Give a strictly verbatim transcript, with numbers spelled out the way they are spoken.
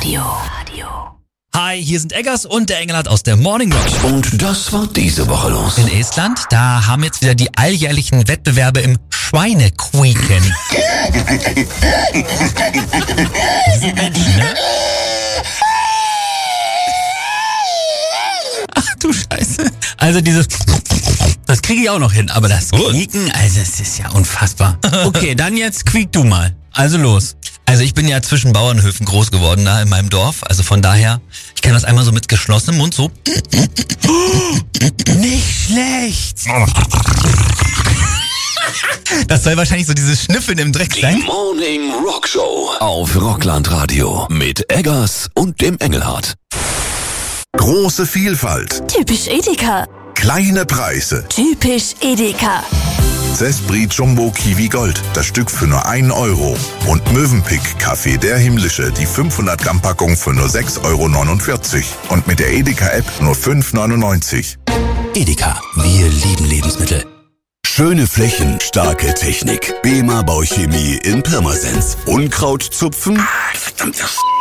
Radio. Hi, hier sind Eggers und der Engelhardt aus der Morning Rock Show. Und das war diese Woche los. In Estland, da haben jetzt wieder die alljährlichen Wettbewerbe im Schweinequeken. Diese Menschen, ne? Ach du Scheiße. Also dieses... Das kriege ich auch noch hin, aber das Quieken, also es ist ja unfassbar. Okay, dann jetzt quiek du mal. Also los. Also ich bin ja zwischen Bauernhöfen groß geworden da in meinem Dorf, also von daher, ich kann das einmal so mit geschlossenem Mund so. Nicht schlecht. Das soll wahrscheinlich so dieses Schnüffeln im Dreck sein. Die Morning Rock Show auf Rockland Radio mit Eggers und dem Engelhardt. Große Vielfalt, Typisch Edeka. kleine Preise. Typisch Edeka. Zespri Jumbo Kiwi Gold, das Stück für nur einen Euro. Und Mövenpick Kaffee der Himmlische, die fünfhundert Gramm Packung für nur sechs Euro neunundvierzig. Und mit der Edeka-App nur fünf neunundneunzig. Edeka, wir lieben Lebensmittel. Schöne Flächen, starke Technik. B E M A Bauchemie in Pirmasens. Unkraut zupfen? Ah, verdammt.